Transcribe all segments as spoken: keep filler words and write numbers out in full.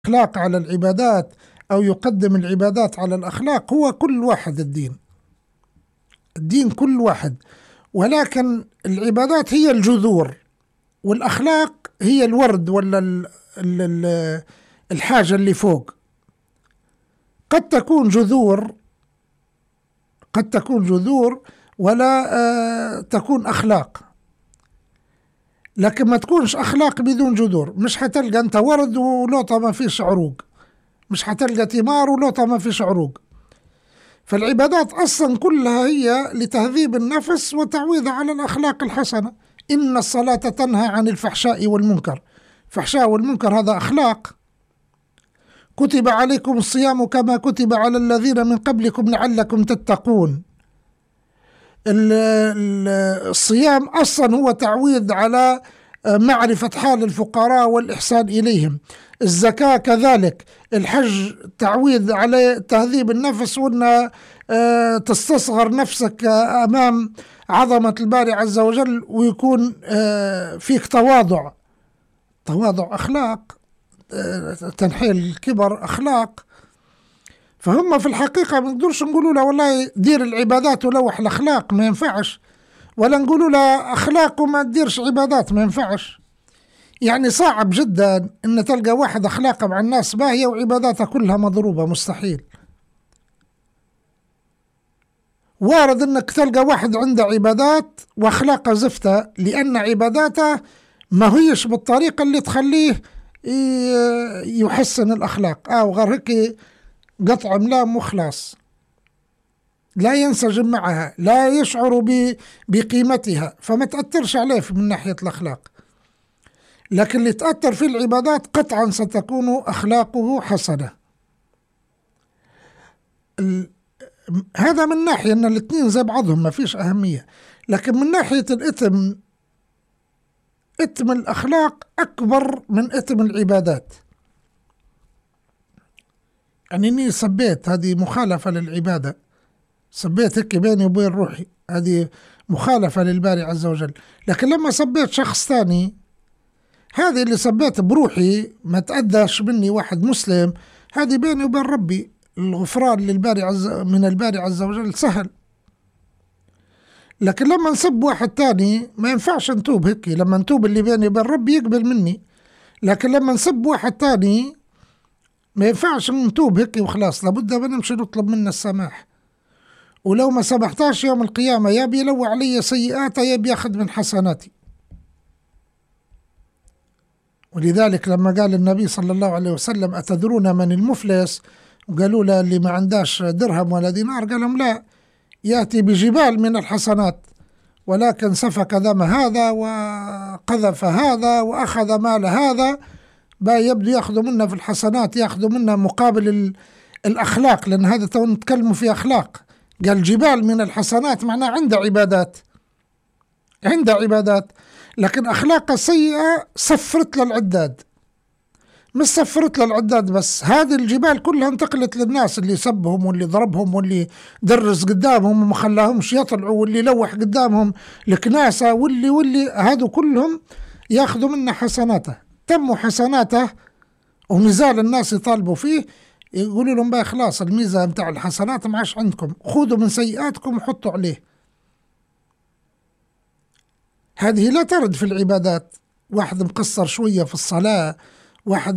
الأخلاق على العبادات أو يقدم العبادات على الأخلاق، هو كل واحد الدين الدين كل واحد، ولكن العبادات هي الجذور والأخلاق هي الورد ولا ال ال الحاجة اللي فوق. قد تكون جذور قد تكون جذور ولا آه تكون أخلاق، لكن ما تكونش أخلاق بدون جذور. مش حتلقى أنت ورد ولوطة ما فيش عروق، مش حتلقى تمار ولوطة ما فيش عروق. فالعبادات أصلا كلها هي لتهذيب النفس وتعويضها على الأخلاق الحسنة. إن الصلاة تنهى عن الفحشاء والمنكر، الفحشاء والمنكر هذا أخلاق. كتب عليكم الصيام كما كتب على الذين من قبلكم لعلكم تتقون. الصيام أصلا هو تعويض على معرفة حال الفقراء والإحسان إليهم. الزكاة كذلك. الحج تعويض على تهذيب النفس وأن تستصغر نفسك أمام عظمة الباري عز وجل، ويكون فيك تواضع. تواضع أخلاق، تنحيل الكبر أخلاق. فهم في الحقيقة ما نقدرش نقولوا له والله دير العبادات ولوح الأخلاق، ما ينفعش، ولا نقولوا له أخلاق وما تديرش عبادات، ما ينفعش. يعني صعب جدا إن تلقى واحد أخلاقه مع الناس باهية وعباداته كلها مضروبة، مستحيل. وارد إنك تلقى واحد عنده عبادات وأخلاقه زفتة، لأن عباداته ما هيش بالطريقة اللي تخليه يحسن الأخلاق، أو غير هيك قطع ملام مخلص، لا ينسجم معها، لا يشعر بقيمتها، فما تأثرش عليه من ناحية الأخلاق. لكن اللي تأثر في العبادات قطعا ستكون أخلاقه حسنة. هذا من ناحية أن الاثنين زي بعضهم ما فيش أهمية. لكن من ناحية الإثم، إثم الأخلاق أكبر من إثم العبادات. يعني إني سبيت، هذه مخالفة للعبادة، سبيت هيك بيني وبين روحي، هذه مخالفة للباري عز وجل. لكن لما سبيت شخص ثاني، هذه اللي سبيت بروحي ما تأذاش مني واحد مسلم، هذه بيني وبين ربي. الغفران للباري عز من الباري عز وجل سهل. لكن لما نسب واحد تاني ما ينفعش نتوب هيك. لما نتوب اللي بيني وبين ربي يقبل مني، لكن لما نسب واحد تاني ما ينفعش نتوب هيك وخلاص، لابد ما نمشي نطلب منا السماح. ولو ما سمحتاش يوم القيامة يا بيلوي علي سيئاتي يا بياخذ من حسناتي. ولذلك لما قال النبي صلى الله عليه وسلم أتدرون من المفلس، وقالوا له اللي ما عنداش درهم ولا دينار، قال لهم لا، يأتي بجبال من الحسنات ولكن سفك دم هذا وقذف هذا وأخذ مال هذا، بقى يبدو يأخذوا منا في الحسنات، يأخذوا منا مقابل الأخلاق، لأن هذا تو نتكلموا في أخلاق. قال جبال من الحسنات، معناه عنده عبادات، عنده عبادات، لكن أخلاق سيئة صفرت للعداد. مش صفرت للعداد بس، هذه الجبال كلها انتقلت للناس اللي سبهم واللي ضربهم واللي درس قدامهم وما خلاهمش يطلعوا واللي لوح قدامهم الكناسة واللي واللي هذو كلهم ياخذوا منا حسناته. تموا حسناته وميزان الناس يطالبوا فيه، يقولوا لهم بقى خلاص الميزة متاع الحسنات ما عادش عندكم، خذوا من سيئاتكم وحطوا عليه. هذه لا ترد في العبادات. واحد مقصر شوية في الصلاة، واحد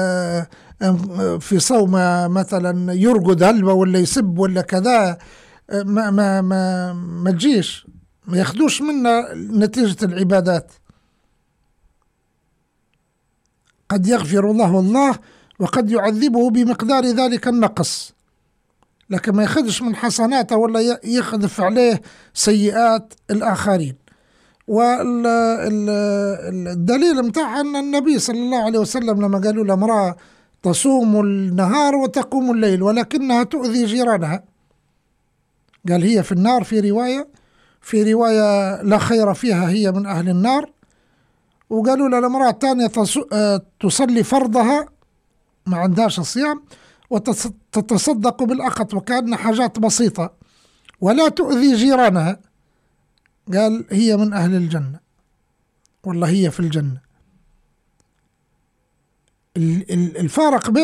في صومه مثلا يرقد هلبة ولا يسب ولا كذا، ما ما ما ما تجيش، ما ياخدوش منا نتيجة العبادات. قد يغفر الله الله وقد يعذبه بمقدار ذلك النقص، لكن ما ياخدش من حسناته ولا يخذف عليه سيئات الآخرين. والدليل متاعها أن النبي صلى الله عليه وسلم لما قالوا لامرأة تصوم النهار وتقوم الليل ولكنها تؤذي جيرانها، قال هي في النار. في رواية في رواية لا خير فيها، هي من أهل النار. وقالوا للامرأة الثانية تصلي فرضها ما عندهاش صيام وتتصدق بالأقط وكأن حاجات بسيطة ولا تؤذي جيرانها، قال هي من أهل الجنة، والله هي في الجنة. الفارق بين